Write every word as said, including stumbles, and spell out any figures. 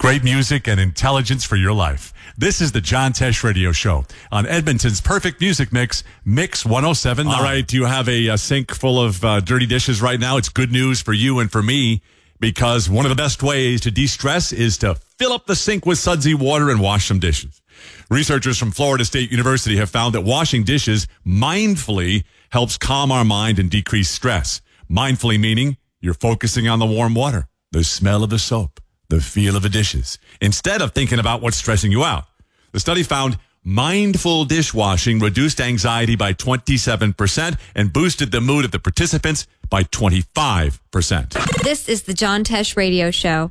Great music and intelligence for your life. This is the John Tesh Radio Show on Edmonton's perfect music mix, Mix one oh seven point nine. All right, do you have a, a sink full of uh, dirty dishes right now? It's good news for you and for me, because one of the best ways to de-stress is to fill up the sink with sudsy water and wash some dishes. Researchers from Florida State University have found that washing dishes mindfully helps calm our mind and decrease stress. Mindfully meaning you're focusing on the warm water, the smell of the soap, the feel of the dishes, instead of thinking about what's stressing you out. The study found mindful dishwashing reduced anxiety by twenty-seven percent and boosted the mood of the participants by twenty-five percent. This is the John Tesh Radio Show.